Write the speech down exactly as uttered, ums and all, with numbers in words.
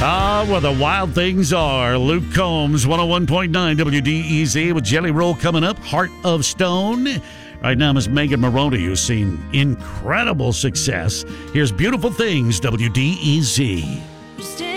Ah, where the wild things are. Luke Combs, one oh one point nine W D E Z with Jelly Roll coming up. Heart of Stone. Right now, Miss Megan Moroney, who's seen incredible success. Here's Beautiful Things, W D E Z.